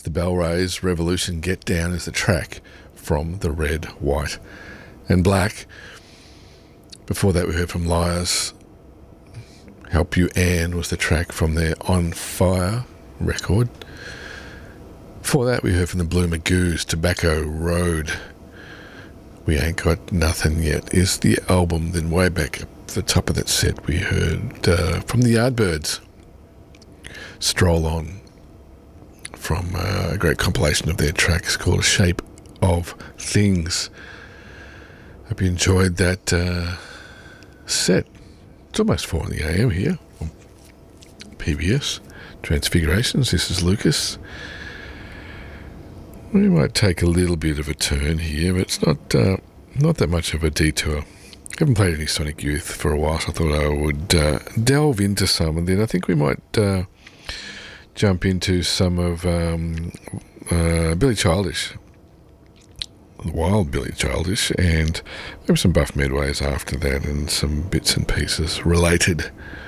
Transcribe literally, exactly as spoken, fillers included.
the Bellrays, Revolution, Get Down is the track from the Red, White and Black. Before that we heard from Liars, Help You Anne was the track from their On Fire record. Before that we heard from the Blue Magoos, Tobacco Road. We Ain't Got Nothing Yet is the album. Then way back at the top of that set we heard uh, from the Yardbirds, Stroll On, from uh, a great compilation of their tracks called Shape of Things. Hope you enjoyed that uh, set. It's almost four in the A M here on P B S Transfigurations. This is Lucas. We might take a little bit of a turn here, but it's not uh, not that much of a detour. I haven't played any Sonic Youth for a while, so I thought I would uh, delve into some, and then I think we might uh, jump into some of um, uh, Billy Childish, the Wild Billy Childish, and maybe some Buff Medways after that, and some bits and pieces related